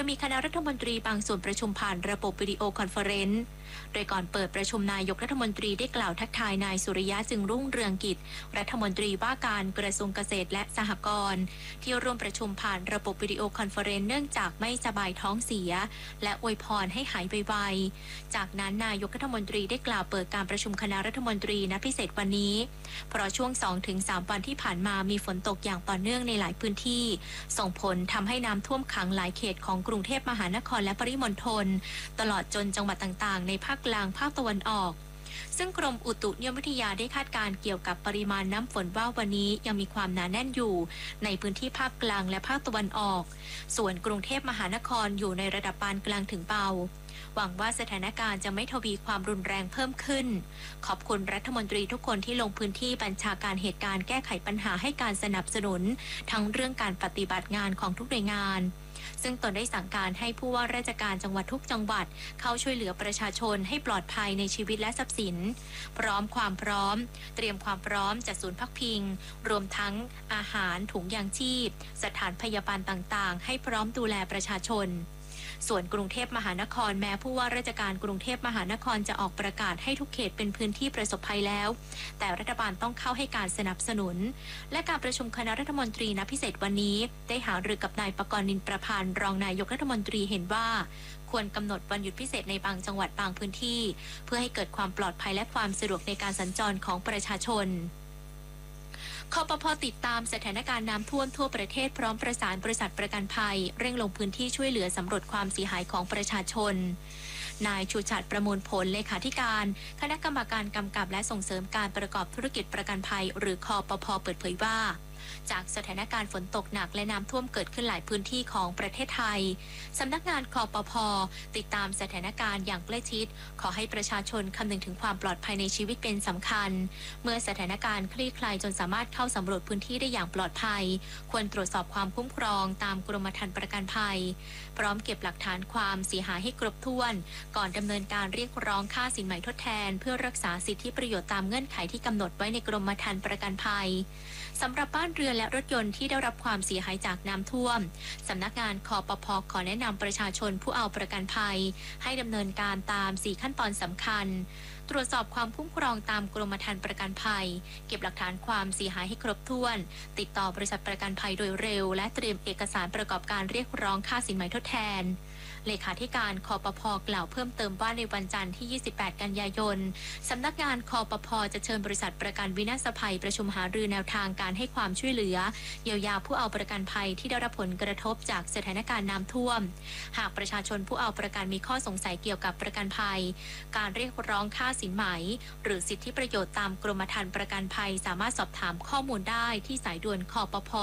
ยังมีคณะรัฐมนตรีบางส่วนประชุมผ่านระบบวิดีโอคอนเฟอเรนซ์โดยก่อนเปิดประชุมนายกรัฐมนตรีได้กล่าวทักทายนายสุริยะจึงรุ่งเรืองกิจรัฐมนตรีว่าการกระทรวงเกษตรและสหกรณ์ที่ร่วมประชุมผ่านระบบวิดีโอคอนเฟอเรนซ์เนื่องจากไม่สบายท้องเสียและอวยพรให้หายไวๆจากนั้นนายกรัฐมนตรีได้กล่าวเปิดการประชุมคณะรัฐมนตรีนัดพิเศษวันนี้เพราะช่วง 2-3 วันที่ผ่านมามีฝนตกอย่างต่อเนื่องในหลายพื้นที่ส่งผลทำให้น้ำท่วมขังหลายเขตของกรุงเทพมหานครและปริมณฑลตลอดจนจังหวัดต่างๆในภาคกลางภาคตะวันออกซึ่งกรมอุตุนิยมวิทยาได้คาดการณ์เกี่ยวกับปริมาณน้ำฝนว่าวันนี้ยังมีความหนาแน่นอยู่ในพื้นที่ภาคกลางและภาคตะวันออกส่วนกรุงเทพมหานครอยู่ในระดับปานกลางถึงเบาหวังว่าสถานการณ์จะไม่ทวีความรุนแรงเพิ่มขึ้นขอบคุณรัฐมนตรีทุกคนที่ลงพื้นที่บัญชาการเหตุการณ์แก้ไขปัญหาให้การสนับสนุนทั้งเรื่องการปฏิบัติงานของทุกหน่วยงานซึ่งตนได้สั่งการให้ผู้ว่าราชการจังหวัดทุกจังหวัดเข้าช่วยเหลือประชาชนให้ปลอดภัยในชีวิตและทรัพย์สินเตรียมความพร้อมจัดศูนย์พักพิงรวมทั้งอาหารถุงยางชีพสถานพยาบาลต่างๆให้พร้อมดูแลประชาชนส่วนกรุงเทพมหานครแม้ผู้ว่าราชการกรุงเทพมหานครจะออกประกาศให้ทุกเขตเป็นพื้นที่ประสบภัยแล้วแต่รัฐบาลต้องเข้าให้การสนับสนุนและการประชุมคณะรัฐมนตรีนัดพิเศษวันนี้ได้หารือกับนายปกรณ์ นินประพันธ์รองนายกรัฐมนตรีเห็นว่าควรกำหนดวันหยุดพิเศษในบางจังหวัดบางพื้นที่เพื่อให้เกิดความปลอดภัยและความสะดวกในการสัญจรของประชาชนคปภ.ติดตามสถานการณ์น้ำท่วมทั่วประเทศพร้อมประสานบริษัทประกันภัยเร่งลงพื้นที่ช่วยเหลือสำรวจความเสียหายของประชาชนนายชูชัดประมวลผลเลขาธิการคณะกรรมการกำกับและส่งเสริมการประกอบธุรกิจประกันภัยหรือคปภ.เปิดเผยว่าจากสถานการณ์ฝนตกหนักและน้ำท่วมเกิดขึ้นหลายพื้นที่ของประเทศไทยสำนักงานคปภ.ติดตามสถานการณ์อย่างใกล้ชิดขอให้ประชาชนคำนึงถึงความปลอดภัยในชีวิตเป็นสำคัญเมื่อสถานการณ์คลี่คลายจนสามารถเข้าสำรวจพื้นที่ได้อย่างปลอดภัยควรตรวจสอบความคุ้มครองตามกรมธรรม์ประกันภัยพร้อมเก็บหลักฐานความเสียหายให้ครบถ้วนก่อนดำเนินการเรียกร้องค่าสินไหมทดแทนเพื่อรักษาสิทธิประโยชน์ตามเงื่อนไขที่กำหนดไว้ในกรมธรรม์ประกันภัยสำหรับบ้านเรือนและรถยนต์ที่ได้รับความเสียหายจากน้ำท่วมสำนักงานคปภ.ขอแนะนำประชาชนผู้เอาประกันภัยให้ดำเนินการตาม 4 ขั้นตอนสำคัญตรวจสอบความคุ้มครองตามกรมธรรม์ประกันภัยเก็บหลักฐานความเสียหายให้ครบถ้วนติดต่อบริษัทประกันภัยโดยเร็วและเตรียมเอกสารประกอบการเรียกร้องค่าสินไหมทดแทนเลขาธิการคปภ.กล่าวเพิ่มเติมว่าในวันจันทร์ที่ 28 กันยายนสำนักงานคปภ.จะเชิญบริษัทประกันวินาศภัยประชุมหารือแนวทางการให้ความช่วยเหลือเยียวยาผู้เอาประกันภัยที่ได้รับผลกระทบจากสถานการณ์น้ำท่วมหากประชาชนผู้เอาประกันมีข้อสงสัยเกี่ยวกับประกันภัยการเรียกร้องค่าสินไหมหรือสิทธิประโยชน์ตามกรมธรรม์ประกันภัยสามารถสอบถามข้อมูลได้ที่สายด่วนคปภ.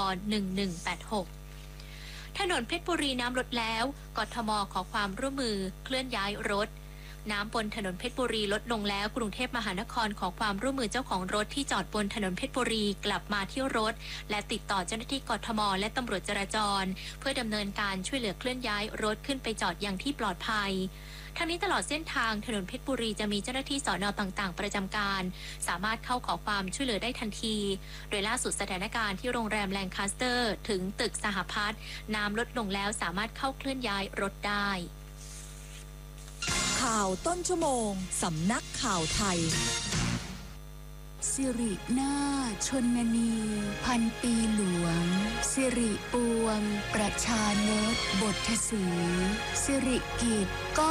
1186ถนนเพชรบุรีน้ำลดแล้วกทม.ขอความร่วมมือเคลื่อนย้ายรถน้ำบนถนนเพชรบุรีลดลงแล้วกรุงเทพมหานครขอความร่วมมือเจ้าของรถที่จอดบนถนนเพชรบุรีกลับมาที่รถและติดต่อเจ้าหน้าที่กทม.และตำรวจจราจรเพื่อดำเนินการช่วยเหลือเคลื่อนย้ายรถขึ้นไปจอดอย่างที่ปลอดภัยทั้งนี้ตลอดเส้นทางถนนเพชรบุรีจะมีเจ้าหน้าที่สน.ต่างๆประจำการสามารถเข้าขอความช่วยเหลือได้ทันทีโดยล่าสุดสถานการณ์ที่โรงแรมแลงคาสเตอร์ถึงตึกสหพัฒน์น้ำลดลงแล้วสามารถเข้าเคลื่อนย้ายรถได้ข่าวต้นชั่วโมงสำนักข่าวไทยสิรินาถชนนีพันปีหลวงสิริปวงประชานตบทสีสิริกิจก็